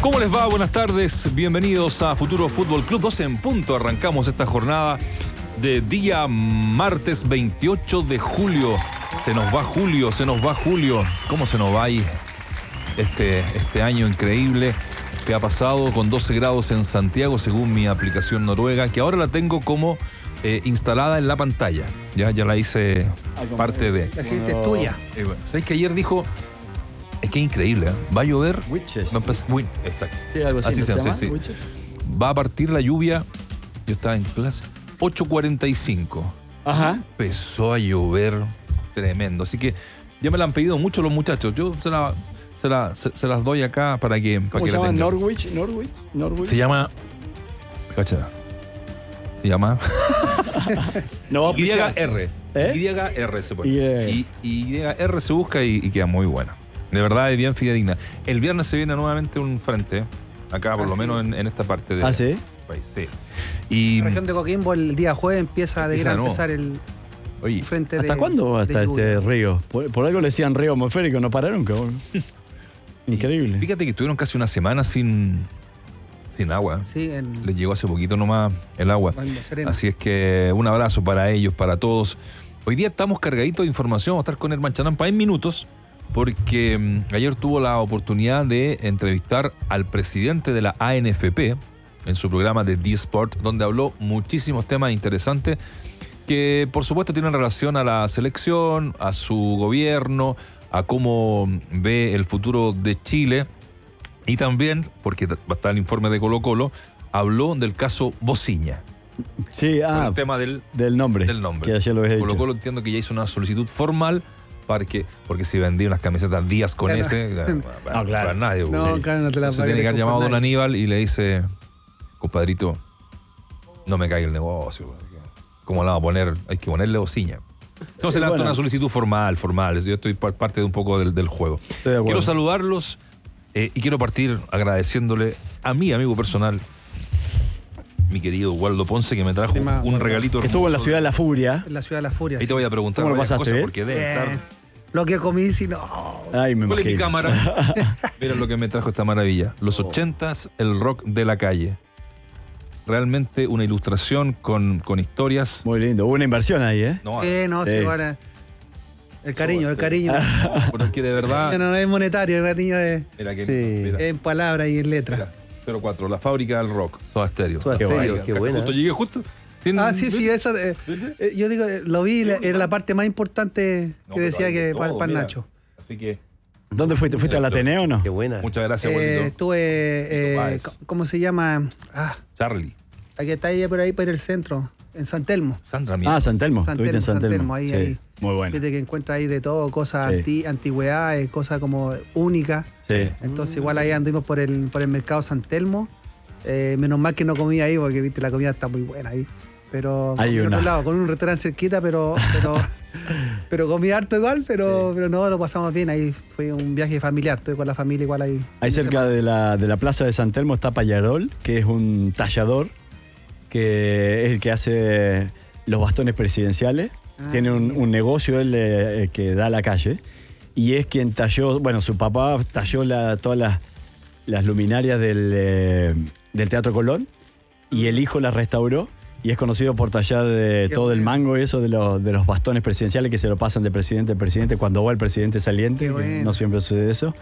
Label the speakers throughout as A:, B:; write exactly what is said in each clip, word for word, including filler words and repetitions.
A: ¿Cómo les va? Buenas tardes, bienvenidos a Futuro Fútbol Club. doce en punto, arrancamos esta jornada de día martes veintiocho de julio. Se nos va julio, se nos va julio. ¿Cómo se nos va ahí este, este año increíble que ha pasado con doce grados en Santiago, según mi aplicación noruega, que ahora la tengo como eh, instalada en la pantalla. Ya, ya la hice parte de...
B: La siguiente es tuya.
A: Eh, bueno, ¿sabes que ayer dijo... Es que es increíble, ¿eh? Va a llover.
C: Witches.
A: Va a empezar, Witches, exacto.
C: Sí, algo así,
A: así
C: ¿no
A: se
C: se
A: llama,
C: llama?
A: sí, sí.
C: Witches.
A: Va a partir la lluvia. Yo estaba en clase. ocho cuarenta y cinco.
C: Ajá.
A: Empezó a llover tremendo. Así que ya me la han pedido mucho los muchachos. Yo se, la, se, la, se, se las doy acá para que, para
C: ¿Cómo
A: que
C: se
A: la
C: llama?
A: tengan.
C: Norwich, Norwich, Norwich.
A: Se llama. Cacha. Se llama.
C: No va a
A: Y
C: pisar.
A: R.
C: ¿Eh?
A: Y R se pone.
C: Yeah.
A: Y, y R se busca y, y queda muy buena. De verdad es bien fidedigna. El viernes se viene nuevamente un frente, acá por
B: ¿Ah,
A: lo
B: sí?
A: menos en, en esta parte de
C: ¿Ah, sí?
A: país. Sí. Y,
B: La región de Coquimbo el día jueves empieza, de ir
A: Empieza
B: a
A: de nuevo.
B: empezar el
A: oye,
B: frente de...
C: ¿Hasta cuándo va a
B: de
C: estar
B: lluvia.
C: este río? Por, por algo le decían río atmosférico, no pararon, cabrón. Increíble.
A: fíjate que estuvieron casi una semana sin, sin agua.
B: Sí, en...
A: Les llegó hace poquito nomás el agua.
B: en Serena.
A: Así es que un abrazo para ellos, para todos. Hoy día estamos cargaditos de información. Vamos a estar con Herman Chanampa en minutos, porque mm, ayer tuvo la oportunidad de entrevistar al presidente de la A N F P en su programa de D-Sport, donde habló muchísimos temas interesantes que por supuesto tienen relación a la selección, a su gobierno, a cómo ve el futuro de Chile, y también, porque va a estar el informe de Colo Colo, habló del caso Bociña.
C: Sí,
A: Con
C: ah,
A: el tema del,
C: del nombre.
A: del nombre.
C: Que ayer lo había
A: Colo
C: dicho.
A: Colo entiendo que ya hizo una solicitud formal para que, porque si vendía unas camisetas Díaz con
B: Claro.
A: ese,
C: Ah, claro.
A: para nadie.
B: No,
A: Sí.
B: claro, no te la
A: Entonces
B: pagues
A: tiene que haber
B: con
A: llamado a don
B: nadie.
A: Aníbal y le dice, compadrito, no me caiga el negocio. porque ¿Cómo la va a poner? Hay que ponerle Bociña. Entonces
C: Sí,
A: le da
C: bueno.
A: una solicitud formal, formal. Yo estoy par- parte de un poco del, del juego.
C: Estoy de acuerdo.
A: Quiero saludarlos eh, y quiero partir agradeciéndole a mi amigo personal, mi querido Waldo Ponce, que me trajo
B: Estimado,
A: un
B: Waldo.
A: regalito
C: Que estuvo en la
A: hermoso.
C: ciudad de la furia.
B: En la ciudad de la furia.
A: Ahí
B: sí.
A: te voy a preguntar
C: ¿Cómo lo
A: varias
C: pasaste,
A: cosas
C: eh?
A: porque debe estar...
B: Bien. Lo que comí, si no...
C: Ay, me
A: ¿Cuál es mi
C: imagino.
A: cámara? Mira lo que me trajo esta maravilla. Los ochentas, el rock de la calle. Realmente una ilustración con, con historias.
C: Muy lindo. Hubo una inversión ahí, ¿eh?
A: No,
B: Eh, no,
C: Sí.
B: sí, bueno, el cariño, el cariño.
A: pero es que de verdad.
B: No, no es monetario, el cariño es
A: Mira que.
C: Sí.
A: Mira,
B: en palabras y en letras.
A: mira, cero cuatro, la fábrica del rock, Soda Stereo.
D: Soda
C: Qué
D: Stereo,
C: buena.
D: qué buena.
A: Justo llegué justo. Sin-
B: Ah, sí, sí, eso. eh, eh, yo digo, eh, lo vi, la- era la parte más importante
A: No,
B: que
A: pero
B: decía
A: hay de
B: que
A: todo,
B: para el
A: mira.
B: Nacho.
A: Así que
C: ¿Dónde fuiste? ¿Fuiste al Ateneo o no?
D: Qué buena.
A: muchas gracias,
B: Eh,
A: abuelito.
B: estuve, eh,
A: Páez.
B: co- ¿cómo se llama? Ah,
A: Charlie.
B: aquí está ella por ahí, por el centro, en San Telmo.
A: Sandra, mira.
C: Ah, San Telmo.
B: San
C: Estuviste en
B: Telmo,
C: San
B: San
C: Telmo.
B: Telmo, ahí,
C: Sí.
B: ahí.
C: Muy bueno.
B: Viste que encuentra ahí de todo, cosas
C: Sí.
B: anti, antigüedades, cosas como únicas.
C: Sí.
B: Entonces igual ahí anduvimos por el, por el mercado San Telmo. Eh, menos mal que no comí ahí porque viste la comida está muy buena ahí. Pero
C: Hay
B: comí en
C: una.
B: otro lado, con un restaurante cerquita, pero pero, pero comí harto igual, pero, pero no, lo pasamos bien. Ahí fue un viaje familiar, estuve con la familia igual ahí.
C: Ahí
B: fin de
C: cerca
B: semana.
C: de la, de la plaza de San Telmo está Payarol, que es un tallador, que es el que hace los bastones presidenciales.
B: Ah,
C: Tiene un,
B: mira.
C: un negocio él eh, que da a la calle. Y es quien talló, bueno, su papá talló la- todas las, las luminarias del, eh, del Teatro Colón y el hijo las restauró. Y es conocido por tallar eh,
B: Qué
C: todo el
B: bueno.
C: mango y eso de los, de los bastones presidenciales que se lo pasan de presidente a presidente cuando va el presidente saliente,
B: Qué
C: que
B: bueno.
C: no siempre sucede eso.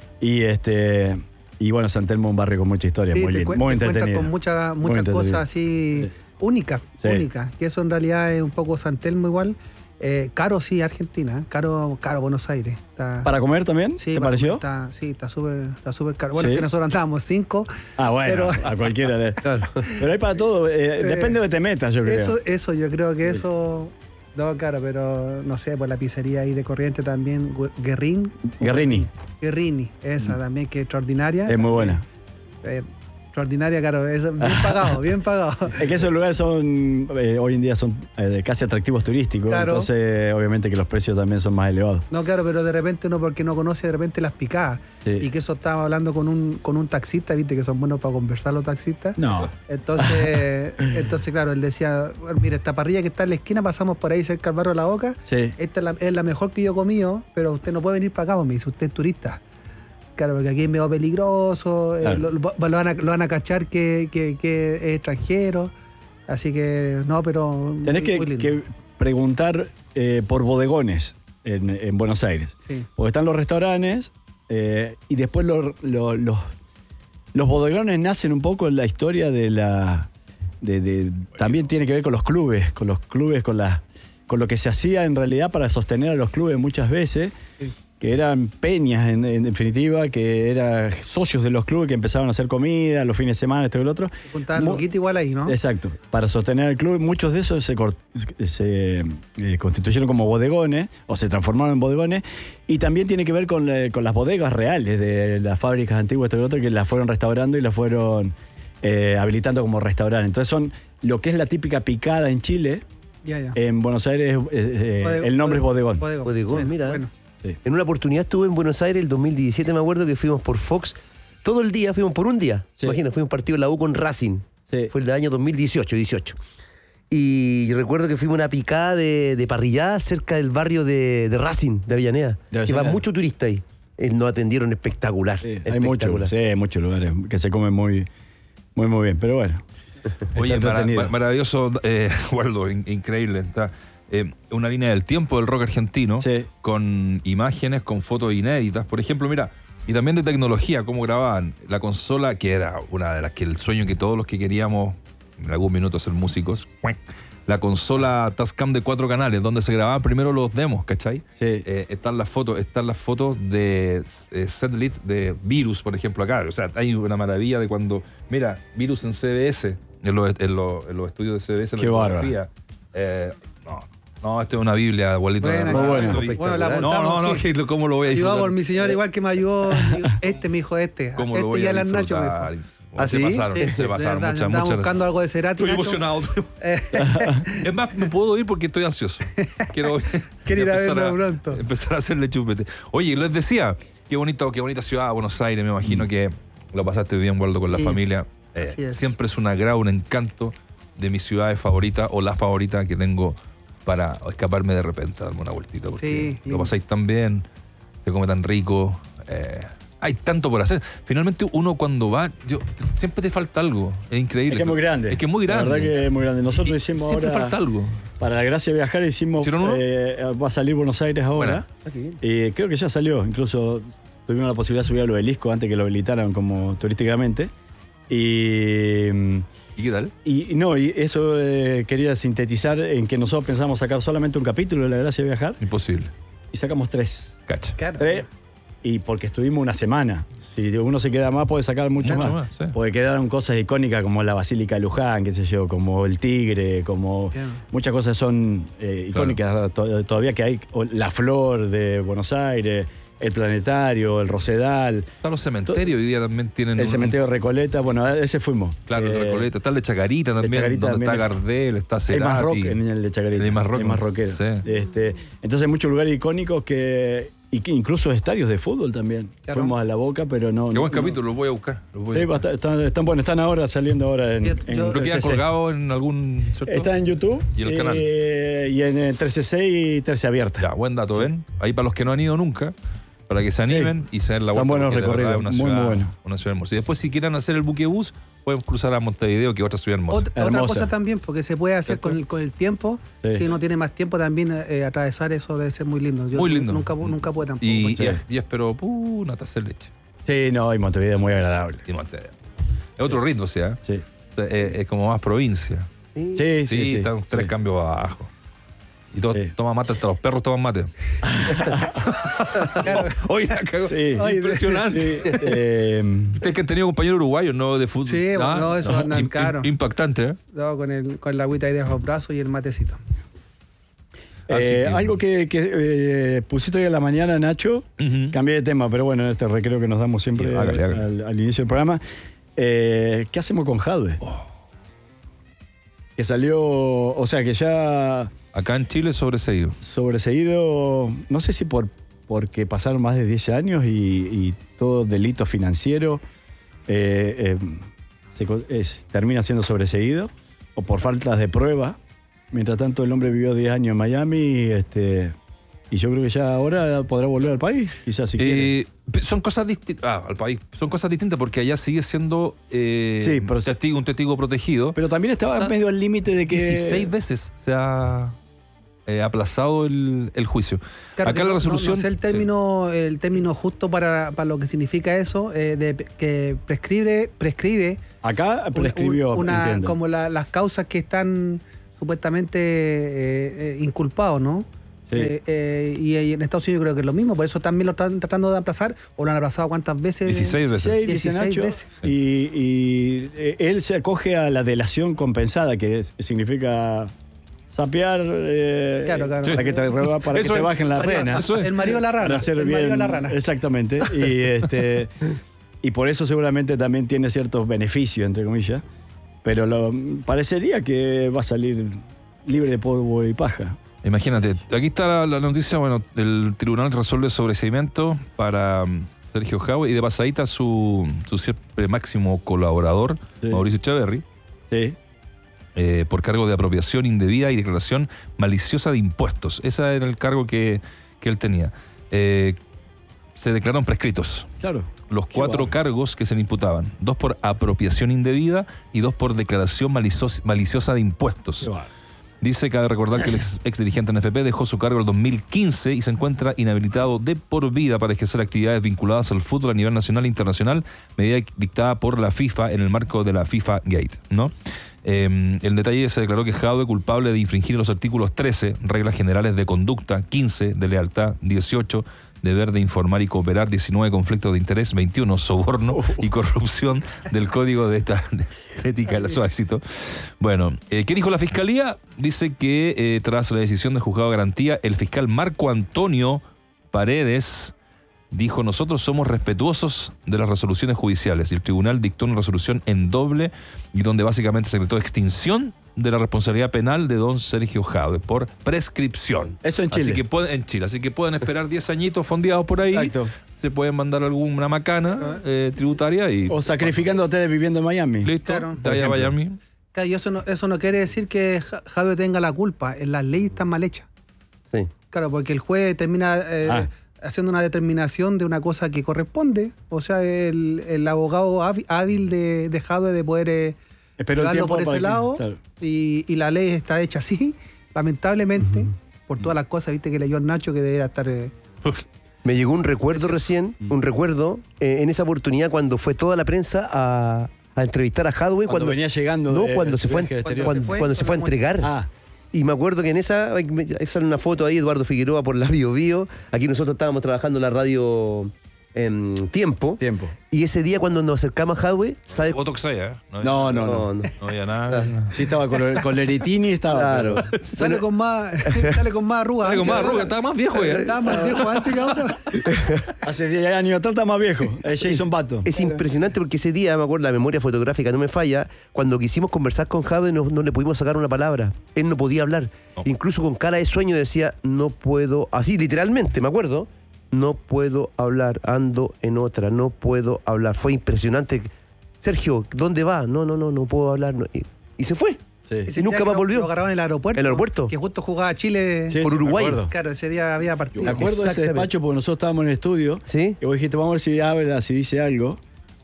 C: Y este y bueno, San Telmo es un barrio con mucha historia,
B: Sí,
C: muy
B: te,
C: lindo,
B: cuen-
C: muy
B: te encuentras
C: entretenido.
B: con muchas
C: Muy
B: muchas
C: entretenido.
B: cosas así
C: Sí.
B: únicas,
C: Sí.
B: únicas. Que eso en realidad es un poco San Telmo igual. Eh, caro sí, Argentina, ¿eh? caro, caro Buenos Aires. Está,
C: ¿Para comer también?
B: sí,
C: ¿Te
B: para-
C: pareció?
B: Está, sí, está súper está súper caro. Bueno,
C: Sí.
B: es que nosotros andábamos cinco.
C: Ah, bueno,
B: pero-
C: a cualquiera. de-
D: Claro.
C: Pero hay para todo, eh,
B: Eh,
C: depende de te metas, yo creo.
B: Eso, eso, yo creo que eso. No, claro, pero no sé, por la pizzería ahí de Corriente también, Gu- Guerrín.
C: Guerrini,
B: Guerrini, esa también, que es extraordinaria.
C: es muy buena.
B: Eh, extraordinaria, claro, eso, bien pagado, bien pagado.
C: Es que esos lugares son, eh, hoy en día son eh, casi atractivos turísticos,
B: Claro.
C: entonces obviamente que los precios también son más elevados.
B: No, claro, pero de repente uno porque no conoce de repente las picadas.
C: Sí.
B: Y que eso estaba hablando con un, con un taxista, viste que son buenos para conversar los taxistas.
C: No,
B: Entonces, entonces, claro, él decía, bueno, mire, esta parrilla que está en la esquina, pasamos por ahí cerca del barrio de La Boca.
C: sí.
B: Esta es la, es la mejor que yo he comido, pero usted no puede venir para acá, pues, me dice, usted es turista. Claro, porque aquí es medio peligroso, eh,
C: Claro.
B: lo, lo- lo van a, lo van a cachar que, que, que es extranjero. Así que, no, pero.
C: Tenés
B: muy-
C: que,
B: muy lindo.
C: que preguntar eh, por bodegones en, en Buenos Aires.
B: Sí.
C: Porque están los restaurantes eh, y después lo- lo- los, los bodegones nacen un poco en la historia de la... De, de- también tiene que ver con los clubes, con los clubes, con, la, con lo que se hacía en realidad para sostener a los clubes muchas veces,
B: Sí.
C: que eran peñas en, en definitiva, que eran socios de los clubes que empezaban a hacer comida los fines de semana, esto y lo otro.
B: Juntaban
C: Mu-
B: loquito igual ahí, ¿no?
C: Exacto, para sostener el club. Muchos de esos se, cor- se eh, constituyeron como bodegones o se transformaron en bodegones y también tiene que ver con, eh, con las bodegas reales de las fábricas antiguas esto y lo otro, que las fueron restaurando y las fueron eh, habilitando como restaurante. Entonces son lo que es la típica picada en Chile,
B: Ya, ya.
C: en Buenos Aires eh, eh,
B: Bodeg-
C: el nombre es bodegón.
B: Bodegón,
D: Bodegón,
B: sí,
D: mira.
B: Bueno.
C: Sí.
D: En una oportunidad estuve en Buenos Aires el dos mil diecisiete, me acuerdo que fuimos por Fox. Todo el día, fuimos por un día.
C: Sí.
D: Imagina, fuimos un partido de la U con Racing.
C: Sí.
D: Fue el del año dos mil dieciocho, dieciocho. Y recuerdo que fuimos a una picada de, de parrillada cerca del barrio de, de Racing, de Avellaneda.
C: De
D: Que
C: Avellaneda.
D: va mucho turista ahí. Eh, Nos atendieron espectacular.
C: Sí, hay
D: espectacular.
C: muchos, sí, hay muchos lugares que se comen muy, muy, muy bien, pero bueno.
A: Oye,
C: Está
A: mara-
C: entretenido.
A: ma- maravilloso, eh, Waldo, in- increíble. Está, eh, una línea del tiempo del rock argentino,
C: Sí.
A: con imágenes, con fotos inéditas. Por ejemplo, mira, y también de tecnología, cómo grababan la consola, que era una de las que el sueño que todos los que queríamos en algún minuto ser músicos, la consola Tascam de cuatro canales, donde se grababan primero los demos, ¿cachai?
C: Sí.
A: Eh, están las fotos, están las fotos de eh, setlist de Virus, por ejemplo, acá. O sea, hay una maravilla de cuando, mira, Virus en C B S, en los, en los, en los estudios de C B S, en
C: Qué
A: la
C: bárbaro.
A: fotografía. Eh, no, no, esto es una Biblia, abuelito.
B: Buena,
A: de
C: muy
A: verdad.
C: bueno.
A: Estoy-
B: Bueno, la
A: no,
B: apuntamos,
A: no, no,
B: sí.
A: que- ¿cómo lo voy a
B: Ayudado
A: disfrutar?
B: por mi señor, igual que me ayudó este, mi hijo, este.
A: ¿Cómo
B: este
A: lo voy
B: y
A: a
B: Alan Nacho, me
A: disfrutar?
B: dijo.
D: ¿Ah,
A: se
D: sí?
A: pasaron,
B: Sí,
A: se
B: de
A: pasaron
B: verdad,
A: muchas,
B: andaba
A: muchas
B: buscando algo de Cerati.
A: Estoy
B: Nacho.
A: emocionado.
B: Eh,
A: Es más, me puedo ir porque estoy ansioso. Quiero,
B: Quiero ir a
A: empezar
B: verlo pronto.
A: Empezar a hacerle chupete. Oye, les decía, qué bonito, qué bonita ciudad, Buenos Aires. Me imagino que lo pasaste bien, Waldo, con la
B: Sí,
A: familia. Eh,
B: así es.
A: siempre es un agrado, un encanto de mis ciudades favoritas o la favorita que tengo para escaparme de repente, darme una vueltita. Porque
B: Sí,
A: lo
B: sí.
A: pasáis tan bien, se come tan rico. eh, hay tanto por hacer. Finalmente, uno cuando va, yo, siempre te falta algo. Es increíble.
C: Es que es muy grande.
A: Es que es muy grande.
C: La verdad que es muy grande. Nosotros
A: Y
C: hicimos
A: siempre
C: ahora,
A: falta algo.
C: para la gracia de viajar, hicimos,
A: ¿Hicieron uno?
C: eh, va a salir Buenos Aires ahora.
A: Buena.
C: Y creo que ya salió. Incluso tuvimos la posibilidad de subir al obelisco antes que lo habilitaran como turísticamente. Y,
A: ¿Y qué tal?
C: y, y no, y eso eh, quería sintetizar en que nosotros pensamos sacar solamente un capítulo de la gracia de viajar
A: Imposible.
C: y sacamos tres.
A: Cacha.
B: Claro.
C: Tres. Y porque estuvimos una semana. Si uno se queda más, puede sacar mucho,
A: Mucho
C: más.
A: más, sí.
C: Porque quedaron cosas icónicas como la Basílica de Luján, qué sé yo, como el Tigre, como
B: Claro.
C: muchas cosas son eh, icónicas to- todavía que hay. O la Flor de Buenos Aires, el Planetario, el Rosedal,
A: Están los cementerios, hoy día también tienen.
C: el
A: un-
C: cementerio de Recoleta. Bueno, a ese fuimos.
A: Claro, el de
C: Eh,
A: Recoleta. Está el de Chacarita también,
C: Chacarita
A: donde
C: también
A: está
C: es-
A: Gardel, está
C: Hay
A: Cerati.
C: más rock en el de Chacarita.
A: Hay más rock,
C: Hay más rockero.
A: sí.
C: Este, entonces hay muchos lugares icónicos que. Y que incluso estadios de fútbol también.
B: Claro.
C: Fuimos a La Boca, pero no.
A: Qué
C: no-
A: buen
C: no-
A: capítulo, los voy a buscar. Los voy a
C: Sí,
A: buscar.
C: basta- están, están buenos, están ahora saliendo ahora en,
B: Sí,
C: en
B: yo-
A: ¿Lo quedan
C: T C C.
A: colgados en algún. ¿cierto?
C: Está en YouTube
A: ¿Y en el canal?
C: eh, y en eh, tres C C y Tercia Abierta.
A: Ya, buen dato, ¿ven? Ahí para los que no han ido nunca, para que se animen y se den la
C: Están
A: vuelta.
C: buenos
A: porque de verdad
C: recorridos,
A: es una
C: muy,
A: ciudad,
C: muy bueno.
A: Una ciudad hermosa. Y después, si quieren hacer el buquebús, pueden cruzar a Montevideo, que es otra ciudad hermosa.
B: Ot- otra
C: Hermosa.
B: cosa también, porque se puede hacer con el, con el tiempo.
C: Sí.
B: Si uno tiene más tiempo, también eh, atravesar eso debe ser muy lindo. Yo
A: Muy
B: nu-
A: lindo.
B: Nunca, pu- nunca pude tampoco.
A: y,
C: Sí.
A: y, y espero puh, una taza de leche.
C: Sí, no, y Montevideo es muy agradable.
A: Y Montevideo. Es otro ritmo, o sea.
C: Sí,
A: Es, es como más provincia.
D: Sí.
C: sí,
A: Sí,
C: sí. sí,
A: están
C: sí.
A: tres cambios abajo. Y todos
C: Sí.
A: toman mate, hasta los perros toman mate. Oye, la cagó.
C: Sí.
A: Impresionante.
C: Sí, eh,
A: Ustedes que han tenido compañeros uruguayos, ¿no? De fútbol.
B: Sí,
A: Ah,
B: no, eso andan
A: im- im-
B: caro.
A: Impactante, ¿eh?
B: No, con, el, con la agüita ahí de los brazos y el matecito.
A: Así
C: eh,
A: que-
C: Algo que, que, eh, pusiste hoy a la mañana, Nacho,
A: Ujú.
C: cambié de tema, pero bueno, en este recreo que nos damos siempre
A: Sí, hágale, hágale.
C: Al, al inicio del programa. Eh, ¿Qué hacemos con Jadwe?
A: Oh.
C: Que salió, o sea, que ya
A: Acá en Chile sobreseído.
C: sobreseído, no sé si por porque pasaron más de diez años y, y todo delito financiero eh, eh, se co- es- termina siendo sobreseído o por faltas de prueba. Mientras tanto, el hombre vivió diez años en Miami y este, Y yo creo que ya ahora podrá volver al país, quizás si quiere.
A: Eh, son cosas distintas. Ah, al país. Son cosas distintas porque allá sigue siendo eh,
C: Sí, pero-
A: testigo, un testigo protegido.
C: Pero también estaba
A: Sa-
C: medio al límite de que...
A: dieciséis veces se ha eh, aplazado el, el juicio.
B: Claro,
A: Acá
B: que
A: la
B: no-
A: resolución.
B: No, no sé el término, el término justo para, para lo que significa eso, eh, de que prescribe, prescribe
C: Acá
B: un-
C: prescribió,
B: un- una,
C: entiendo.
B: como la- las causas que están supuestamente eh, eh, inculpados, ¿no?
C: Sí.
B: Eh, eh, y, y en Estados Unidos creo que es lo mismo, por eso también lo están tratando de aplazar, o lo han aplazado cuántas veces.
A: dieciséis veces.
C: dieciséis, dice
B: dieciséis
C: Nacho,
B: veces.
C: Y, y, eh, él se acoge a la delación compensada, que es- significa sapear eh,
B: Claro, claro.
C: para que te, reba- para que
A: Eso
C: te
A: es.
C: bajen la
B: Mario-
C: pena.
A: Eso es.
B: El marido de la rana.
C: Para hacer
B: el
C: bien,
B: marido de la rana.
C: Exactamente. Y, este, y por eso seguramente también tiene ciertos beneficios, entre comillas. Pero lo, parecería que va a salir libre de polvo y paja.
A: Imagínate, aquí está la, la noticia, bueno, el tribunal resuelve sobreseimiento para um, Sergio Jadwe y de pasadita su, su siempre máximo colaborador,
C: Sí.
A: Mauricio Echeverry,
C: Sí.
A: eh, por cargo de apropiación indebida y declaración maliciosa de impuestos. Ese era el cargo que, que él tenía. Eh, se declararon prescritos
C: Claro.
A: los
C: Qué
A: cuatro
C: bárbaro.
A: cargos que se le imputaban, dos por apropiación indebida y dos por declaración maliciosa, maliciosa de impuestos.
C: Qué bárbaro.
A: Dice, cabe recordar que el ex, ex dirigente N F P dejó su cargo en el dos mil quince y se encuentra inhabilitado de por vida para ejercer actividades vinculadas al fútbol a nivel nacional e internacional, medida dictada por la FIFA en el marco de la FIFA Gate, ¿no? Eh, el detalle se declaró que Jadwe culpable de infringir los artículos trece, reglas generales de conducta, quince, de lealtad, dieciocho, deber de informar y cooperar, diecinueve, conflictos de interés, veintiuno, soborno y corrupción del Código de, esta, de Ética del Suácito. Bueno, eh, ¿qué dijo la Fiscalía? Dice que eh, tras la decisión del juzgado de garantía, el fiscal Marco Antonio Paredes dijo: nosotros somos respetuosos de las resoluciones judiciales, y el tribunal dictó una resolución en doble y donde básicamente se decretó extinción de la responsabilidad penal de don Sergio Jadwe por prescripción.
C: Eso en Chile.
A: Así que pueden, en Chile, así que pueden esperar diez añitos fondeados por ahí.
C: Exacto.
A: Se pueden mandar alguna macana eh, tributaria y
C: O sacrificándote de viviendo en Miami.
A: listo,
B: Claro.
A: te vaya a
C: Por ejemplo.
A: Miami.
B: Claro, y eso no, eso no quiere decir que Ja- Jadwe tenga la culpa, las leyes están mal hechas.
D: Sí.
B: Claro, porque el juez termina eh,
C: Ah.
B: haciendo una determinación de una cosa que corresponde. O sea, el, el abogado hábil- hábil de, de Jadwe de poder eh,
C: Espero el
B: llevarlo
C: tiempo
B: por ese
C: para que-
B: lado.
C: claro.
B: Y, y la ley está hecha así, lamentablemente, por todas las cosas, viste, que leyó el Nacho, que debería estar... eh,
D: Me llegó un recuerdo recién, un recuerdo, eh, en esa oportunidad cuando fue toda la prensa a, a entrevistar a Jadwe.
C: Cuando venía llegando
D: No,
C: de-
D: cuando
C: de
D: se
C: su
D: fue,
C: viaje al
D: cuando,
C: exterior.
D: cuando-
B: Se fue
D: cuando se
B: con
D: fue a
B: la
D: entregar.
C: Ah,
D: Y me acuerdo que en esa, ahí sale una foto ahí, Eduardo Figueroa por la Bio Bio. Aquí nosotros estábamos trabajando en la radio en Tiempo.
C: tiempo.
D: Y ese día cuando nos acercamos a Jadwe, ¿sabes?
A: Voto que sea, ¿eh? había-
C: No, no, no.
D: No, no.
A: No había nada.
C: Sí, estaba con, con Leritini, estaba.
D: Claro.
C: pero-
B: sale, con más, sale con más arrugas.
A: Sale con
B: antes
A: más
B: que
A: arruga,
B: ahora.
A: estaba más viejo ya.
B: Estaba más viejo antes que ahora.
C: Hace diez años atrás está más viejo. Es Jason Bato.
D: Es impresionante porque ese día, me acuerdo, la memoria fotográfica no me falla, cuando quisimos conversar con Jadwe no, no le pudimos sacar una palabra. Él no podía hablar.
A: No.
D: Incluso con cara de sueño decía, no puedo, así literalmente, me acuerdo, no puedo hablar, ando en otra, no puedo hablar. Fue impresionante. Sergio, ¿dónde va? No, no, no, no puedo hablar. no. Y, y se fue.
C: Sí.
B: Ese
D: nunca
B: día que
D: más
B: lo-
D: volvió.
B: Lo agarraron en el aeropuerto.
D: ¿El aeropuerto?
B: Que justo jugaba Chile.
C: Sí,
D: por
C: sí, me
D: Uruguay.
C: acuerdo.
B: Claro, ese día había partido.
C: Me acuerdo de ese
D: Exactamente.
C: despacho porque nosotros estábamos en el estudio.
D: ¿Sí?
C: Y vos dijiste, vamos a ver si habla, si dice algo.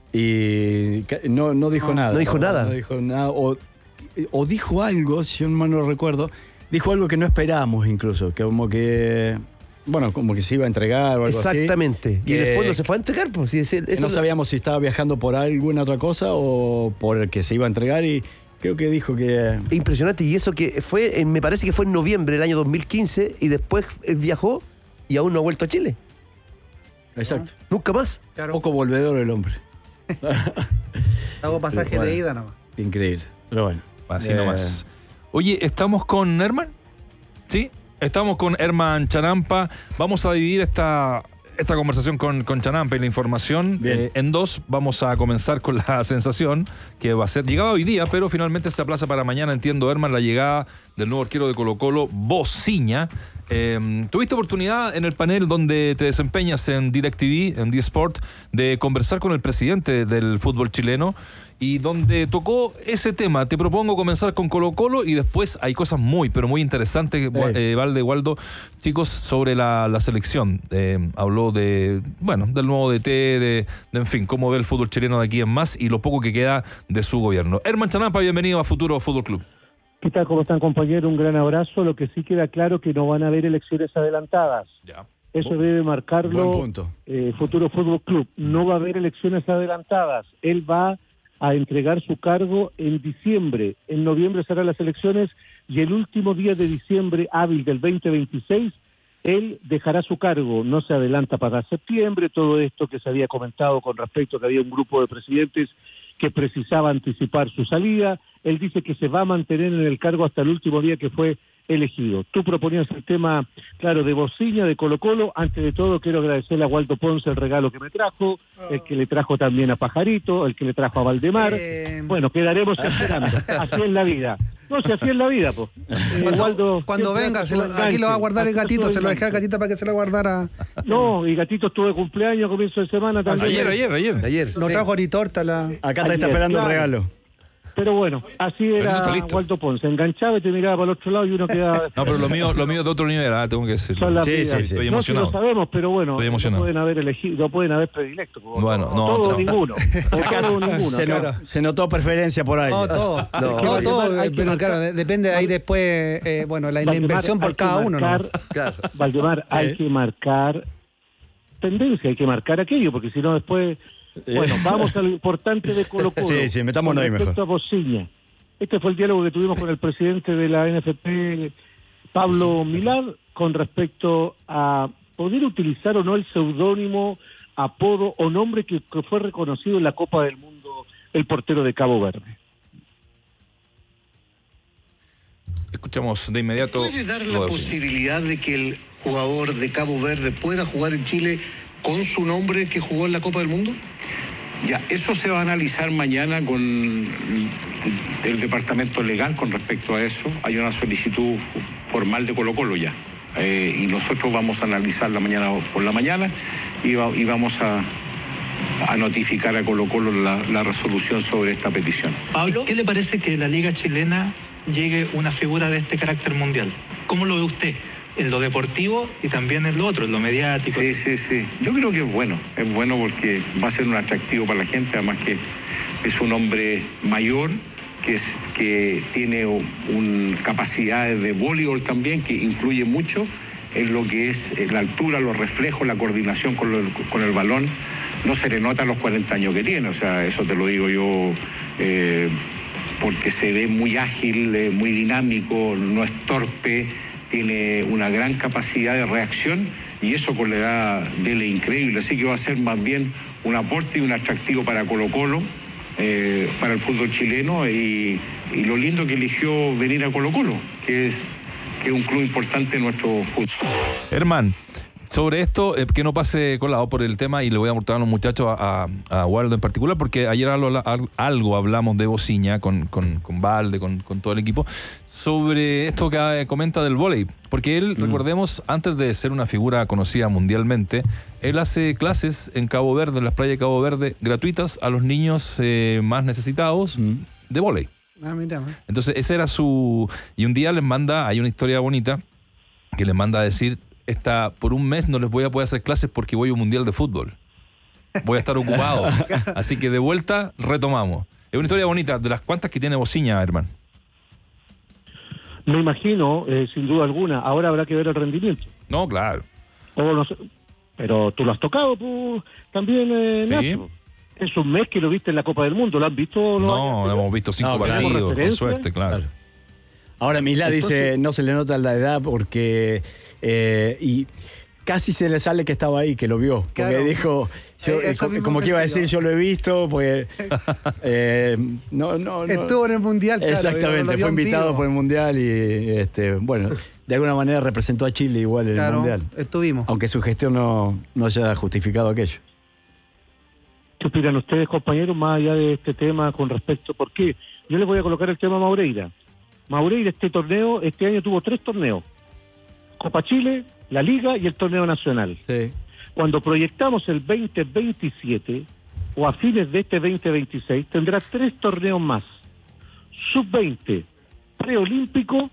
C: Y ca- no, no dijo
B: No,
C: nada.
D: no dijo nada.
C: No dijo nada. O, o dijo algo, si yo mal no recuerdo, dijo algo que no esperábamos incluso. Que como que. Bueno, como que se iba a entregar o algo así.
D: Exactamente. Y en el
C: Que-
D: fondo se fue a entregar. Pues, sí, ese-
C: Que
D: eso
C: no sabíamos si estaba viajando por alguna otra cosa o por el que se iba a entregar y creo que dijo que...
D: Impresionante. Y eso que fue, en- me parece que fue en noviembre del año dos mil quince y después eh, viajó y aún no ha vuelto a Chile.
C: Exacto.
D: Nunca más.
B: Claro,
C: Poco volvedor el hombre.
B: hago pasaje
C: Pero bueno.
B: de ida nomás.
C: Increíble. Pero bueno.
A: Así
C: Eh,
A: nomás. Oye, ¿estamos con Herman? ¿Sí? Estamos con Herman Chanampa. Vamos a dividir esta, esta conversación con, con Chanampa y la información. Eh, en dos vamos a comenzar con la sensación que va a ser, llegaba hoy día, pero finalmente se aplaza para mañana, entiendo, Herman, la llegada del nuevo arquero de Colo-Colo, Bociña. Eh, tuviste oportunidad en el panel donde te desempeñas en DirecTV, en D-Sport, de conversar con el presidente del fútbol chileno y donde tocó ese tema. Te propongo comenzar con Colo-Colo y después hay cosas muy, pero muy interesantes, eh, Valde, Waldo, chicos, sobre la, la selección. Eh, habló de, bueno, del nuevo D T, de, de, en fin, cómo ve el fútbol chileno de aquí en más y lo poco que queda de su gobierno. Herman Chanampa, bienvenido a Futuro Fútbol Club.
E: ¿Qué tal? ¿Cómo están, compañeros? Un gran abrazo. Lo que sí queda claro que no van a haber elecciones adelantadas.
A: Ya.
E: Eso debe marcarlo eh, Futuro Fútbol Club. No va a haber elecciones adelantadas. Él va a entregar su cargo en diciembre. En noviembre serán las elecciones y el último día de diciembre hábil del veinte veintiséis, él dejará su cargo. No se adelanta para septiembre. Todo esto que se había comentado con respecto a que había un grupo de presidentes que precisaba anticipar su salida. Él dice que se va a mantener en el cargo hasta el último día que fue elegido. Tú proponías el tema, claro, de Bociña, de Colo-Colo. Antes de todo, quiero agradecerle a Waldo Ponce el regalo que me trajo, el que le trajo también a Pajarito, el que le trajo a Valdemar. Eh... Bueno, quedaremos esperando. Así es la vida. No, si así es la vida, pues. Eh,
B: cuando
E: Waldo,
B: cuando venga, se lo, aquí lo va a guardar el gatito, se lo dejé al gatito para que se lo guardara.
E: No, y gatito estuvo de cumpleaños, comienzo de semana también.
A: Ayer, ayer, ayer.
D: Ayer.
B: No
D: sí.
B: trajo ni torta la...
C: Acá te está esperando
E: claro.
C: el regalo.
E: Pero bueno, así era Waldo Ponce. Enganchaba y te miraba para el otro lado y uno quedaba...
A: No, pero lo mío, lo mío es de otro nivel, ¿eh? Tengo que decirlo.
C: Sí, sí, sí.
A: Estoy
E: no, si
A: emocionado.
E: lo sabemos, pero bueno,
A: Estoy emocionado.
E: no pueden haber elegido, no pueden haber predilecto.
A: Bueno, no,
E: todo
A: no.
E: o ninguno. O todo o ninguno.
C: Se,
E: claro.
C: no, se notó preferencia por ahí.
B: No, todo.
D: No,
B: No,
E: hay que
B: todo,
E: marcar, hay que
B: pero
E: marcar.
B: claro, de- depende de ahí después, eh, bueno, la, la
E: Valdemar,
B: inversión por
E: hay que
B: cada uno, ¿no?
E: marcar,
D: Claro.
E: Valdemar,
C: Sí.
E: hay que marcar tendencia, hay que marcar aquello, porque si no después... Bueno, vamos a lo importante de Colo-Colo.
C: Sí, sí, metámonos ahí
E: Con respecto
C: mejor.
E: a Bociña. Este fue el diálogo que tuvimos con el presidente de la N F P, Pablo Milad, con respecto a poder utilizar o no el seudónimo, apodo o nombre que, que fue reconocido en la Copa del Mundo, el portero de Cabo Verde.
A: Escuchamos de inmediato.
F: ¿Puede dar la
A: lo de-
F: posibilidad de que el jugador de Cabo Verde pueda jugar en Chile con su nombre que jugó en la Copa del Mundo?
G: Ya, eso se va a analizar mañana con el departamento legal con respecto a eso. Hay una solicitud formal de Colo-Colo ya. Eh, y nosotros vamos a analizarla mañana por la mañana y, va, y vamos a, a notificar a Colo-Colo la, la resolución sobre esta petición.
H: Pablo, ¿qué le parece que la Liga Chilena llegue una figura de este carácter mundial? ¿Cómo lo ve usted? En lo deportivo y también en lo otro, en lo mediático.
G: Sí, sí, sí. Yo creo que es bueno. Es bueno porque va a ser un atractivo para la gente, además que es un hombre mayor, que, es, que tiene un, capacidades de voleibol también, que influye mucho en lo que es la altura, los reflejos, la coordinación con, lo, con el balón. No se le nota los cuarenta años que tiene, o sea, eso te lo digo yo, eh, porque se ve muy ágil, eh, muy dinámico, no es torpe, tiene una gran capacidad de reacción y eso con la edad de él es increíble. Así que va a ser más bien un aporte y un atractivo para Colo-Colo, eh, para el fútbol chileno y, y lo lindo que eligió venir a Colo-Colo, que es, que es un club importante en nuestro fútbol.
A: Herman, sobre esto, eh, que no pase colado por el tema y le voy a mostrar a los muchachos, a, a, a Waldo en particular, porque ayer algo, algo hablamos de Bociña con, con, con Valde, con, con todo el equipo, sobre esto que comenta del vóley, porque él, mm. recordemos, antes de ser una figura conocida mundialmente, él hace clases en Cabo Verde, en las playas de Cabo Verde, gratuitas a los niños eh, más necesitados mm. de vóley.
B: Ah, mira.
A: Entonces, ese era su... Y un día les manda, hay una historia bonita, que les manda a decir, esta, por un mes no les voy a poder hacer clases porque voy a un mundial de fútbol. Voy a estar ocupado. Así que de vuelta, retomamos. Es una historia bonita, de las cuantas que tiene Bociña, hermano.
E: Me imagino, eh, sin duda alguna, ahora habrá que ver el rendimiento.
A: No, claro.
E: O no sé, pero tú lo has tocado pues, también, eh,
A: Sí.
E: Nacho. Es un mes que lo viste en la Copa del Mundo, ¿lo has visto?
A: No, no hemos visto cinco
C: No, claro.
A: partidos, con
E: ¿Referencia?
A: suerte, claro.
C: Claro. Ahora Milad dice, no se le nota la edad porque... Eh, y casi se le sale que estaba ahí, que lo vio. Porque
B: Claro.
C: dijo Yo,
B: Eh, eso
C: co-
B: mismo
C: como que iba a
B: pensé
C: decir,
B: yo.
C: yo lo he visto, pues. eh, no, no, no.
B: Estuvo en el Mundial, claro,
C: Exactamente,
B: lo vio
C: fue
B: en
C: invitado
B: vivo.
C: por el Mundial y, este, bueno, de alguna manera representó a Chile igual en
B: Claro,
C: el Mundial.
B: estuvimos.
C: Aunque su gestión no, no haya justificado aquello.
E: ¿Qué opinan ustedes, compañeros, más allá de este tema con respecto? ¿Por qué? Yo les voy a colocar el tema Maureira. Maureira, este torneo, este año tuvo tres torneos. Copa Chile, la Liga y el torneo nacional.
C: Sí.
E: Cuando proyectamos el veinte veintisiete o a fines de este veinte veintiséis, tendrá tres torneos más. sub veinte, preolímpico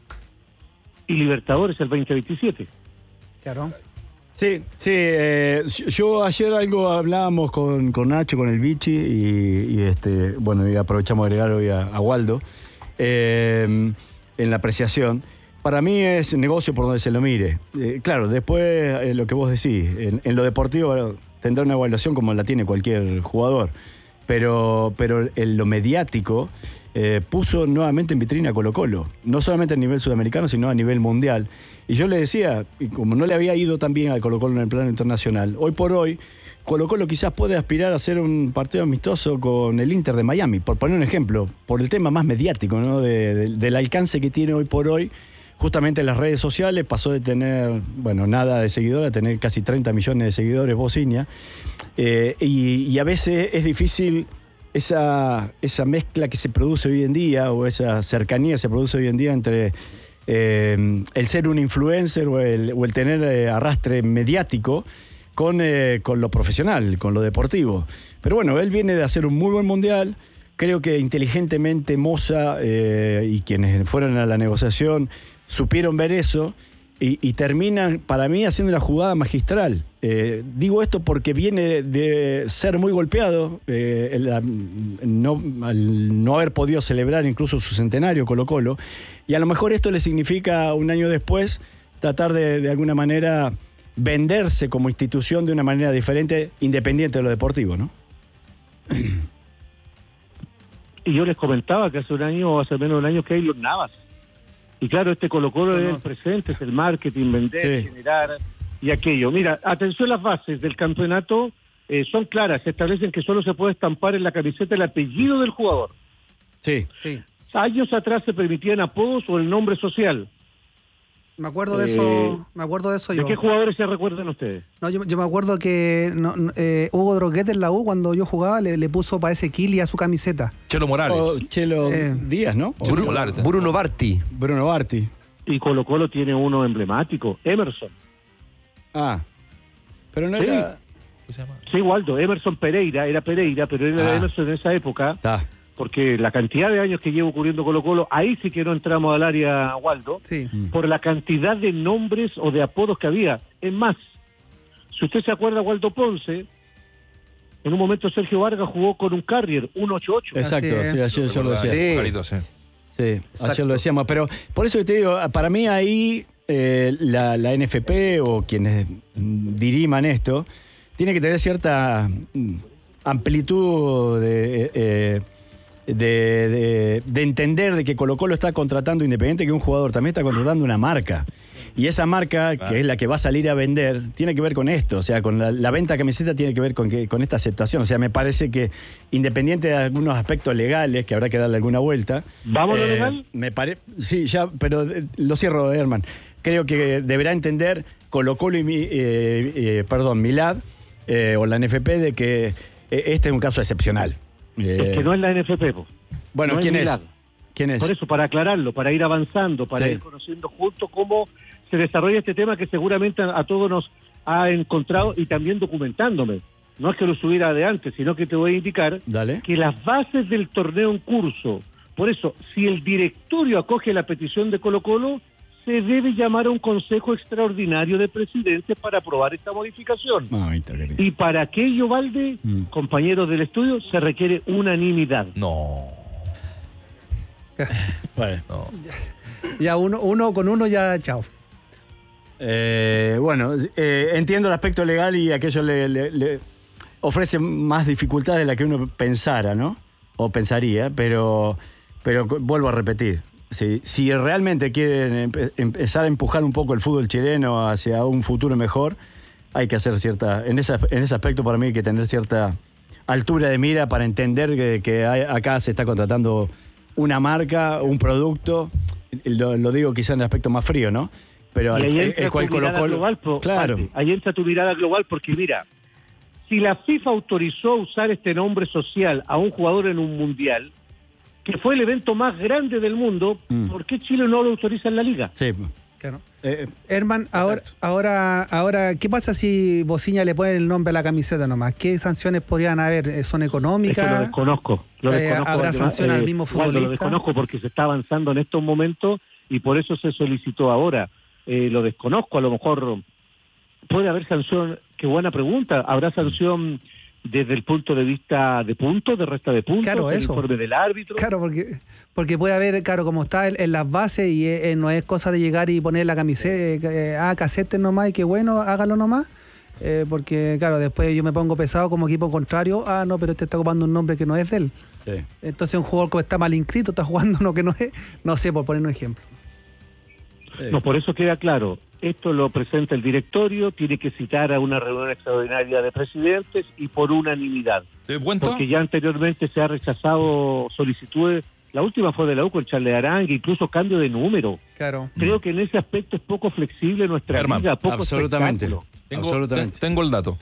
E: y Libertadores el veinte veintisiete.
B: Claro.
C: Sí, sí. Eh, yo ayer algo hablábamos con, con Nacho, con el Vichy, y, y este, bueno, y aprovechamos de agregar hoy a, a Waldo, eh, en la apreciación. Para mí es negocio por donde se lo mire. Eh, claro, después eh, lo que vos decís, en, en lo deportivo bueno, tendrá una evaluación como la tiene cualquier jugador, pero, pero en lo mediático eh, puso nuevamente en vitrina a Colo-Colo, no solamente a nivel sudamericano, sino a nivel mundial. Y yo le decía, y como no le había ido tan bien a Colo-Colo en el plano internacional, hoy por hoy Colo-Colo quizás puede aspirar a hacer un partido amistoso con el Inter de Miami, por poner un ejemplo, por el tema más mediático, ¿no? de, de, del alcance que tiene hoy por hoy. Justamente en las redes sociales pasó de tener, bueno, nada de seguidores a tener casi treinta millones de seguidores, Bocinia. Eh, y, y a veces es difícil esa, esa mezcla que se produce hoy en día, o esa cercanía que se produce hoy en día entre eh, el ser un influencer o el, o el tener eh, arrastre mediático con, eh, con lo profesional, con lo deportivo. Pero bueno, él viene de hacer un muy buen mundial. Creo que inteligentemente Moza eh, y quienes fueron a la negociación supieron ver eso y, y terminan, para mí, haciendo la jugada magistral. Eh, digo esto porque viene de ser muy golpeado, eh, el, no, al no haber podido celebrar incluso su centenario Colo-Colo, y a lo mejor esto le significa un año después tratar de, de alguna manera venderse como institución de una manera diferente, independiente de lo deportivo, ¿no?
E: Y yo les comentaba que hace un año o hace menos de un año que hay los Navas. Y claro, este Colo-Colo es el presente, es el marketing, vender,
C: Sí.
E: generar y aquello. Mira, atención, las bases del campeonato eh, son claras, se establecen que solo se puede estampar en la camiseta el apellido del jugador.
C: Sí.
B: Sí.
E: Años atrás se permitían apodos o el nombre social.
B: Me acuerdo de
E: Eh,
B: eso, me acuerdo de eso
E: ¿De
B: yo.
E: qué jugadores se recuerdan ustedes?
B: No, yo, yo me acuerdo que no, no, eh, Hugo Droguet en la U, cuando yo jugaba, le, le puso para ese Kili a su camiseta.
A: Chelo Morales.
C: O Chelo
B: Eh,
C: Díaz, ¿no? O
A: Chelo Morales.
D: Bruno Barti.
C: Bruno Barti.
E: Y Colo-Colo tiene uno emblemático, Emerson.
C: Ah. Pero no
E: Sí.
C: era...
A: ¿Cómo se llama?
E: Sí, Waldo, Emerson Pereira, era Pereira, pero era
C: Ah.
E: Emerson en esa época,
C: Ah.
E: porque la cantidad de años que llevo cubriendo Colo-Colo, ahí sí que no entramos al área, Waldo,
B: Sí.
E: por la cantidad de nombres o de apodos que había. Es más, si usted se acuerda, Waldo Ponce, en un momento Sergio Vargas jugó con un Carrier, uno ochenta y ocho.
C: Exacto,
B: Así es.
C: sí, ayer yo lo decía.
D: Sí.
A: Clarito, sí.
C: Sí,
D: Exacto.
C: ayer lo decíamos. Pero por eso te digo, para mí ahí eh, la, la N F P o quienes mm, diriman esto, tiene que tener cierta mm, amplitud de, eh, de, de- de entender de que Colo-Colo está contratando, independiente que un jugador, también está contratando una marca. Y esa marca,
A: Claro.
C: que es la que va a salir a vender, tiene que ver con esto. O sea, con la, la venta de camiseta tiene que ver con, que, con esta aceptación. O sea, me parece que, independiente de algunos aspectos legales, que habrá que darle alguna vuelta.
E: ¿Vamos a lo
C: eh,
E: legal?
C: Me pare... Sí, ya, pero eh, lo cierro, Herman. Creo que deberá entender Colo-Colo y mi, eh, eh, perdón, Milad eh, o la N F P de que eh, este es un caso excepcional. Eh,
E: Es que no es la N F P, po.
C: bueno,
E: no es
C: ¿quién es?
E: Milad.
C: ¿Quién es?
E: Por eso, para aclararlo, para ir avanzando, para
C: Sí.
E: ir conociendo juntos cómo se desarrolla este tema que seguramente a, a todos nos ha encontrado y también documentándome. No es que lo subiera de antes, sino que te voy a indicar
C: Dale.
E: que las bases del torneo en curso, por eso, si el directorio acoge la petición de Colo-Colo, se debe llamar a un consejo extraordinario de presidentes para aprobar esta modificación.
C: Mamita querida.
E: Y para aquello, Valde,
C: Mm.
E: compañeros del estudio, se requiere unanimidad.
A: No.
C: Bueno.
A: No.
B: Ya uno, uno con uno ya, chao.
C: Eh, bueno, eh, entiendo el aspecto legal y aquello le, le- le ofrece más dificultades de las que uno pensara, ¿no? O pensaría, pero, pero cu- vuelvo a repetir. Si, si realmente quieren empe- empezar a empujar un poco el fútbol chileno hacia un futuro mejor, hay que hacer cierta, en ese, en ese aspecto para mí hay que tener cierta altura de mira para entender que, que hay, acá se está contratando una marca, un producto, lo, lo digo quizá en el aspecto más frío, ¿no? Pero
E: y ahí
C: el,
E: entra
C: el cual
E: tu mirada
C: colocó,
E: global, po,
C: claro.
E: Mate, ahí entra tu mirada global porque mira, si la FIFA autorizó usar este nombre social a un jugador en un mundial, que fue el evento más grande del mundo, mm. ¿por qué Chile no lo autoriza en la liga?
C: Sí,
B: claro. Eh, Herman, ahora, ahora, ahora, ¿qué pasa si Bociña le pone el nombre a la camiseta nomás? ¿Qué sanciones podrían haber? ¿Son económicas?
E: Eso lo desconozco. Lo desconozco
B: eh, ¿Habrá además, sanción eh, al mismo futbolista?
E: Bueno, lo desconozco porque se está avanzando en estos momentos y por eso se solicitó ahora. Eh, lo desconozco, a lo mejor puede haber sanción. Qué buena pregunta. ¿Habrá sanción desde el punto de vista de puntos, de resta de puntos,
B: claro,
E: el
B: eso.
E: informe del árbitro?
B: Claro, porque porque puede haber, claro, como está en, en las bases y eh, no es cosa de llegar y poner la camiseta, eh, ah, casete nomás y qué bueno, hágalo nomás, eh, porque claro, después yo me pongo pesado como equipo contrario, ah, no, pero este está ocupando un nombre que no es de él. Sí. Entonces un jugador que está mal inscrito, está jugando uno que no es, no sé, por poner un ejemplo.
E: Sí. No, por eso queda claro. Esto lo presenta el directorio, tiene que citar a una reunión extraordinaria de presidentes y por unanimidad.
A: ¿De cuento?
E: Porque ya anteriormente se ha rechazado solicitudes, la última fue de la U con Charles Arangue, incluso cambio de número.
B: Claro.
E: Creo que en ese aspecto es poco flexible nuestra
A: Herman,
E: liga, poco
C: absolutamente.
A: Tengo,
C: absolutamente.
A: Te, tengo el dato.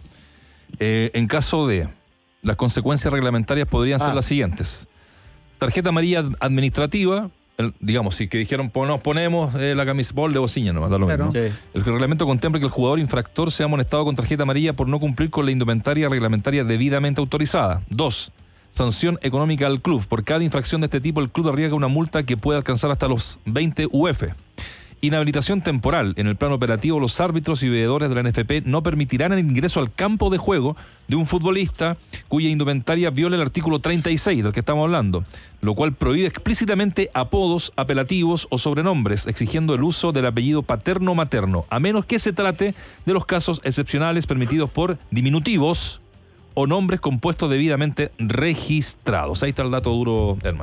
A: Eh, en caso de las consecuencias reglamentarias podrían ah. ser las siguientes. Tarjeta amarilla administrativa. El, digamos, si que dijeron nos ponemos eh, la camisa bol de Bociña, no, da lo
B: claro.
A: mismo. Sí. El reglamento contempla que el jugador infractor sea amonestado con tarjeta amarilla por no cumplir con la indumentaria reglamentaria debidamente autorizada. Dos, sanción económica al club. Por cada infracción de este tipo, el club arriesga una multa que puede alcanzar hasta los veinte U F. Inhabilitación temporal. En el plano operativo, los árbitros y veedores de la N F P no permitirán el ingreso al campo de juego de un futbolista cuya indumentaria viole el artículo treinta y seis del que estamos hablando, lo cual prohíbe explícitamente apodos, apelativos o sobrenombres, exigiendo el uso del apellido paterno o materno, a menos que se trate de los casos excepcionales permitidos por diminutivos o nombres compuestos debidamente registrados. Ahí está el dato duro, Herman.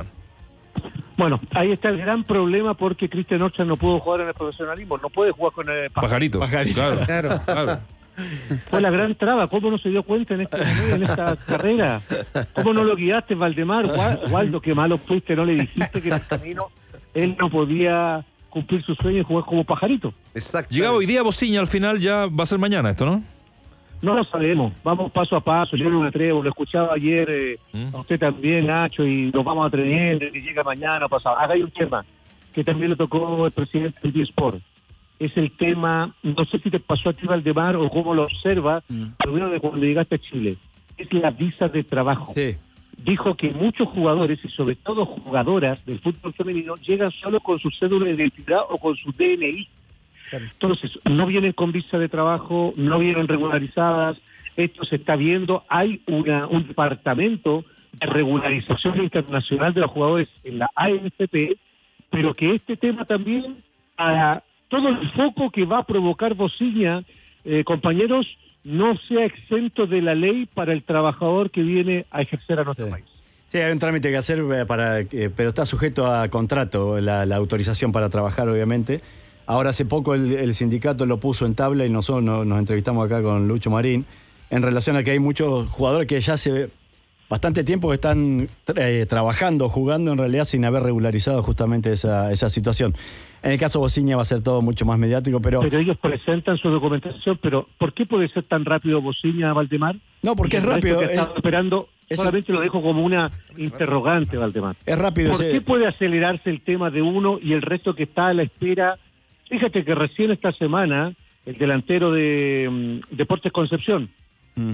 E: Bueno, ahí está el gran problema porque Cristian Orcha no pudo jugar en el profesionalismo, no puede jugar con el
A: pajarito. Pajarito,
B: claro, claro.
A: claro.
E: Fue la gran traba. ¿Cómo no se dio cuenta en esta, en esta carrera? ¿Cómo no lo guiaste, Valdemar? Waldo, qué malo fuiste, no le dijiste que en el camino él no podía cumplir su sueño y jugar como pajarito.
A: Exacto. Llegaba hoy día Bociña, al final ya va a ser mañana esto, ¿no?
E: No lo sabemos, vamos paso a paso, yo no me atrevo, lo escuchaba ayer eh, ¿Mm? a usted también, Nacho, y nos vamos atreviendo, que llega mañana, pasado. Acá hay un tema que también lo tocó el presidente del Disport, es el tema, no sé si te pasó a ti, Valdemar, o cómo lo observa, ¿Mm? primero de cuando llegaste a Chile, es la visa de trabajo. Sí. Dijo que muchos jugadores, y sobre todo jugadoras del fútbol femenino, llegan solo con su cédula de identidad o con su D N I. Entonces, no vienen con visa de trabajo, no vienen regularizadas, esto se está viendo, hay una, un departamento de regularización internacional de los jugadores en la A N F P, pero que este tema también, a todo el foco que va a provocar Bociña, eh, compañeros, no sea exento de la ley para el trabajador que viene a ejercer a nuestro sí. país.
C: Sí, hay un trámite que hacer, para, pero está sujeto a contrato, la, la autorización para trabajar, obviamente. Ahora hace poco el, el sindicato lo puso en tabla y nosotros nos, nos entrevistamos acá con Lucho Marín en relación a que hay muchos jugadores que ya hace bastante tiempo que están eh, trabajando, jugando en realidad sin haber regularizado justamente esa, esa situación. En el caso de Bociña va a ser todo mucho más mediático, pero...
E: Pero ellos presentan su documentación, pero ¿por qué puede ser tan rápido Bociña, Valdemar?
C: No, porque es rápido.
E: Que es, esperando, es, solamente lo dejo como una interrogante, Valdemar.
C: Es rápido.
E: ¿Por
C: ese...
E: qué puede acelerarse el tema de uno y el resto que está a la espera? Fíjate que recién esta semana el delantero de um, Deportes Concepción, mm.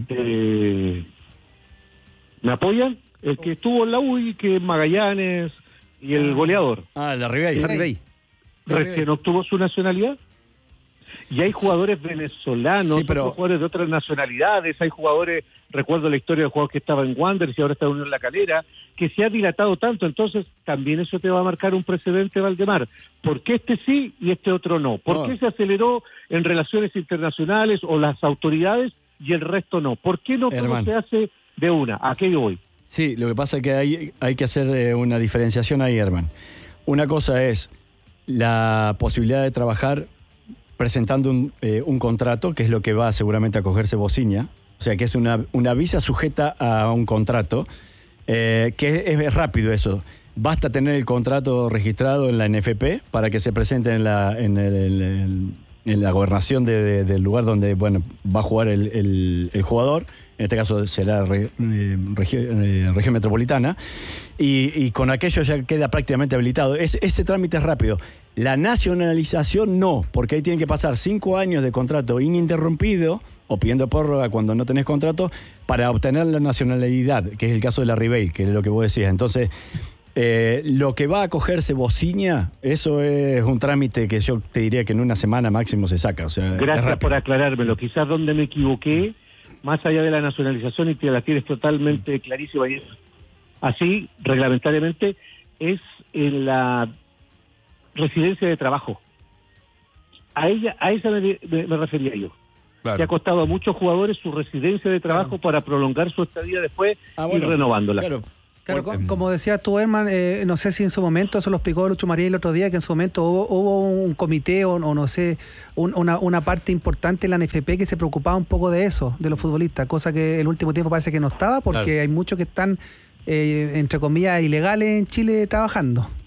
E: eh, ¿me apoyan? El que estuvo en la U y que Magallanes y el goleador.
C: Ah, la Ribey.
D: La Ribey.
E: Recién obtuvo su nacionalidad. Y hay jugadores venezolanos, sí, pero... jugadores de otras nacionalidades, hay jugadores, recuerdo la historia del jugador que estaba en Wanderers y ahora está en Unión La Calera, que se ha dilatado tanto, entonces también eso te va a marcar un precedente, Valdemar. ¿Por qué este sí y este otro no? ¿Por no. qué se aceleró en relaciones internacionales o las autoridades y el resto no? ¿Por qué no todo se hace de una? ¿A qué voy?
C: Sí, lo que pasa es que hay, hay que hacer eh, una diferenciación ahí, Herman. Una cosa es la posibilidad de trabajar presentando un, eh, un contrato, que es lo que va seguramente a cogerse Bociña. O sea, que es una, una visa sujeta a un contrato, eh, que es, es rápido eso. Basta tener el contrato registrado en la N F P para que se presente en la, en el, el, en la gobernación de, de, del lugar donde bueno, va a jugar el, el, el jugador. En este caso será re, eh, regio, eh, región metropolitana. Y, y con aquello ya queda prácticamente habilitado. Es, ese trámite es rápido. La nacionalización no, porque ahí tienen que pasar cinco años de contrato ininterrumpido o pidiendo prórroga cuando no tenés contrato para obtener la nacionalidad, que es el caso de la Ribey, que es lo que vos decías. Entonces, eh, lo que va a acogerse Bociña, eso es un trámite que yo te diría que en una semana máximo se saca. O sea,
E: gracias por aclarármelo. Quizás donde me equivoqué, más allá de la nacionalización, y que la tienes totalmente clarísima, y así, reglamentariamente, es en la residencia de trabajo. A ella, a esa me, me, me refería yo. Claro. Que ha costado a muchos jugadores su residencia de trabajo claro. para prolongar su estadía después ah, bueno, y renovándola.
B: Claro. Claro, Por, como decías tú, Herman, eh, no sé si en su momento, eso lo explicó Lucho María el otro día, que en su momento hubo, hubo un comité o, o no sé, un, una, una parte importante en la N F P que se preocupaba un poco de eso, de los futbolistas, cosa que el último tiempo parece que no estaba, porque claro. hay muchos que están, eh, entre comillas, ilegales en Chile trabajando.